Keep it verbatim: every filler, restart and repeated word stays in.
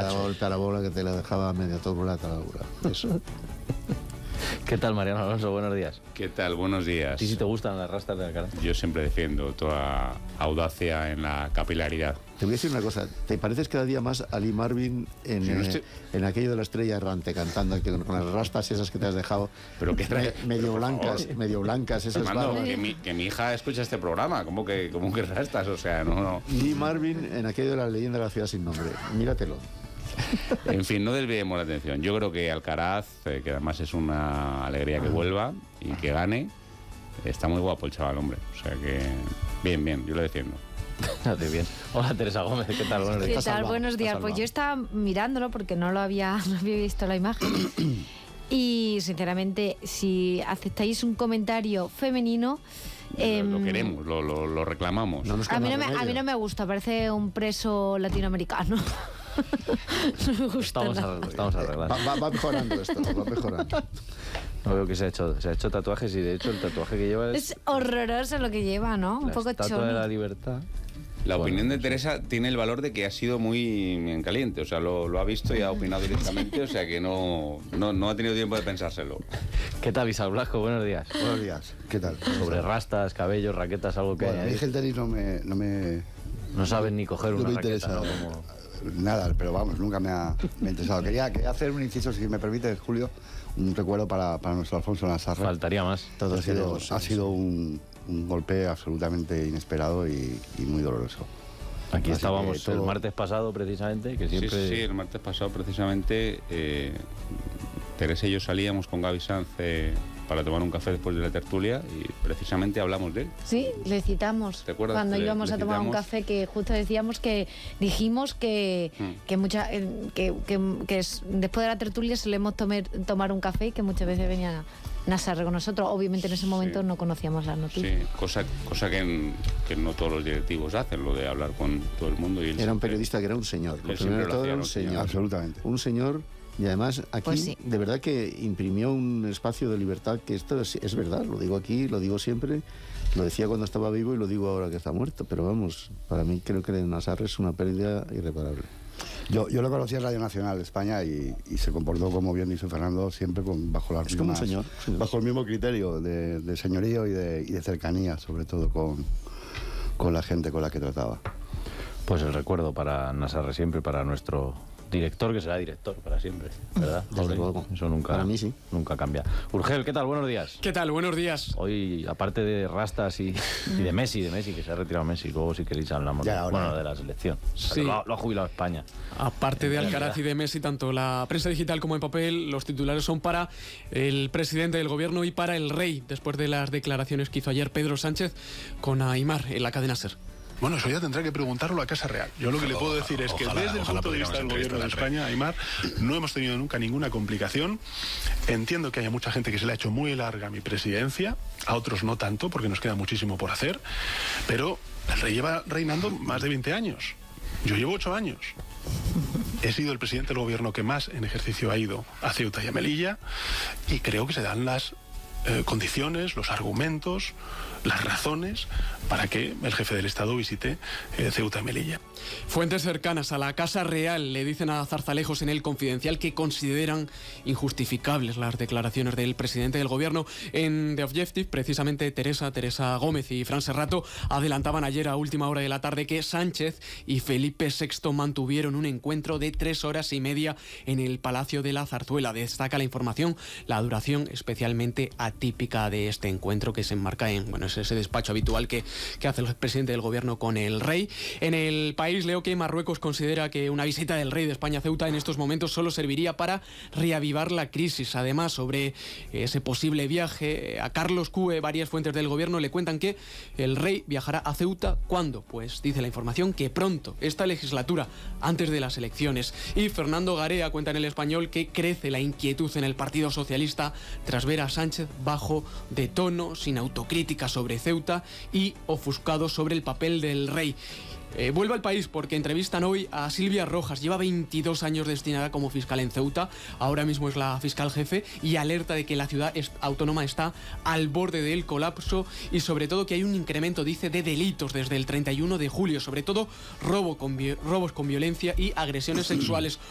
cada golpe a la bola que te la dejaba medio turbulenta la bola. Eso. ¿Qué tal, Mariano Alonso? Buenos días. ¿Qué tal? Buenos días. ¿A ti sí te gustan las rastas de Alcaraz? Yo siempre defiendo toda audacia en la capilaridad. Te voy a decir una cosa, ¿te pareces cada día más a Lee Marvin en, Sí, no estoy... eh, en aquello de la estrella errante, cantando aquí con, con las rastas esas que te has dejado? Pero que trae... Me, medio pero, blancas, favor. medio blancas esas Fernando, barbas. que mi, que mi hija escucha este programa, ¿cómo que, cómo que rastas? O sea, no, no. Lee Marvin en aquello de la leyenda de la ciudad sin nombre. Míratelo. En fin, no desviemos la atención. Yo creo que Alcaraz, eh, que además es una alegría que vuelva y que gane, está muy guapo el chaval, hombre. O sea que, bien, bien, yo lo defiendo. Hace bien. Hola, Teresa Gómez, ¿qué tal? Buenos ¿Qué días. tal? Buenos días. Pues yo estaba mirándolo porque no lo había, no había visto la imagen. Y sinceramente, si aceptáis un comentario femenino... Lo, eh, lo queremos, lo, lo, lo reclamamos. No nos a, mí queda no me, más a mí remedio. no me gusta, parece un preso latinoamericano. No me gusta Estamos, nada. arregl- estamos arreglando. Va, va, va mejorando esto, va mejorando. No veo que se ha hecho, se ha hecho tatuajes y de hecho el tatuaje que lleva es, Es horroroso lo que lleva, ¿no? Un la poco Estatua de la choni. Libertad. La Bueno, opinión de no sé. Teresa tiene el valor de que ha sido muy en caliente, o sea, lo, lo ha visto y ha opinado directamente, o sea que no, no, no ha tenido tiempo de pensárselo. ¿Qué tal, Isabel Blasco? Buenos días. Buenos días, ¿qué tal? Sobre rastas, cabellos, raquetas, algo que Bueno, a mí añadir. el tenis no me, no me... No saben ni coger no una me raqueta, interesa ¿no? Como- nada, pero vamos, nunca me ha, me ha interesado. Quería, quería hacer un inciso, si me permite, Julio, un recuerdo para, para nuestro Alfonso Nazarre. Faltaría más. Todos ha sido, queremos, ha sí, sido un, un golpe absolutamente inesperado y, y muy doloroso. Aquí Así estábamos que el todo- martes pasado, precisamente, que Sí, siempre... sí, sí, el martes pasado precisamente eh, Teresa y yo salíamos con Gaby Sanz eh, para tomar un café después de la tertulia y precisamente hablamos de él. Sí, le citamos. ¿Te acuerdas? Cuando Le- íbamos le a tomar un citamos. café, que justo decíamos que dijimos que, Mm. que, mucha, eh, que, que- que es- después de la tertulia solemos tomer- tomar un café y que muchas veces venía Nazarre con nosotros. Obviamente en ese momento Sí. no conocíamos las noticias. Sí, cosa, cosa que, en- que no todos los directivos hacen, lo de hablar con todo el mundo. Y él Era un siempre- periodista que era un señor. Lo Él primero siempre de lo todo hacía, era un ¿no? señor. Absolutamente. Un señor, y además aquí Pues sí. de verdad que imprimió un espacio de libertad, que esto es, es verdad, lo digo aquí, lo digo siempre, lo decía cuando estaba vivo y lo digo ahora que está muerto, pero vamos, para mí creo que Nazarre es una pérdida irreparable. Yo, yo lo conocí en Radio Nacional de España y, y se comportó, como bien dice Fernando, siempre con, bajo las Es como un mismas- señor, sí. bajo el mismo criterio de, de señorío y de, y de cercanía, sobre todo con, con la gente con la que trataba. Pues el recuerdo para Nazarre siempre, para nuestro director, que será director para siempre, ¿verdad? Desde Jorge? luego. Eso nunca, Para mí sí. nunca cambia. Urgel, ¿qué tal? Buenos días. ¿Qué tal? Buenos días. Hoy, aparte de rastas y, y de Messi, de Messi, que se ha retirado Messi, luego si queréis hablamos Ya, de, ahora. bueno, de la selección. Sí. Lo, ha- lo ha jubilado España. Aparte de En Alcaraz y realidad. de Messi, tanto la prensa digital como en papel, los titulares son para el presidente del gobierno y para el rey, después de las declaraciones que hizo ayer Pedro Sánchez con Aimar en la cadena SER. Bueno, eso ya tendrá que preguntarlo a Casa Real. Yo lo que le puedo decir es que Ojalá- desde el ojalá punto de pudiéramos vista del gobierno de entrevistar al España, Aimar, no hemos tenido nunca ninguna complicación. Entiendo que haya mucha gente que se le ha hecho muy larga mi presidencia, a otros no tanto, porque nos queda muchísimo por hacer, pero el rey lleva reinando más de veinte años. Yo llevo ocho años. He sido el presidente del gobierno que más en ejercicio ha ido a Ceuta y a Melilla y creo que se dan las eh, condiciones, los argumentos, las razones para que el jefe del Estado visite eh, Ceuta y Melilla. Fuentes cercanas a la Casa Real le dicen a Zarzalejos en El Confidencial que consideran injustificables las declaraciones del presidente del gobierno. En The Objective, precisamente Teresa, Teresa Gómez y Fran Serrato adelantaban ayer a última hora de la tarde que Sánchez y Felipe sexto mantuvieron un encuentro de tres horas y media en el Palacio de la Zarzuela. Destaca la información la duración especialmente atípica de este encuentro, que se enmarca en, bueno, es ese despacho habitual que, que hace el presidente del gobierno con el rey. En El País leo que Marruecos considera que una visita del rey de España a Ceuta en estos momentos solo serviría para reavivar la crisis. Además, sobre ese posible viaje a Carlos Cue, varias fuentes del gobierno le cuentan que el rey viajará a Ceuta. ¿Cuándo? Pues dice la información que pronto, esta legislatura, antes de las elecciones. Y Fernando Garea cuenta en El Español que crece la inquietud en el Partido Socialista tras ver a Sánchez bajo de tono, sin autocrítica sobre Ceuta y ofuscado sobre el papel del rey. Eh, vuelvo al País porque entrevistan hoy a Silvia Rojas. Lleva veintidós años destinada como fiscal en Ceuta. Ahora mismo es la fiscal jefe y alerta de que la ciudad es- autónoma está al borde del colapso y sobre todo que hay un incremento, dice, de delitos desde el treinta y uno de julio. Sobre todo robo con vi- robos con violencia y agresiones sexuales.